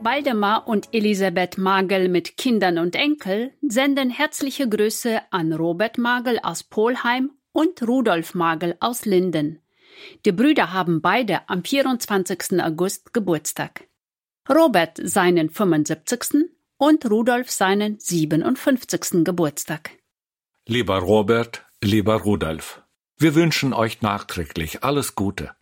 Waldemar und Elisabeth Magel mit Kindern und Enkel senden herzliche Grüße an Robert Magel aus Polheim und Rudolf Magel aus Linden. Die Brüder haben beide am 24. August Geburtstag. Robert seinen 75. und Rudolf seinen 57. Geburtstag. Lieber Robert, lieber Rudolf, wir wünschen euch nachträglich alles Gute.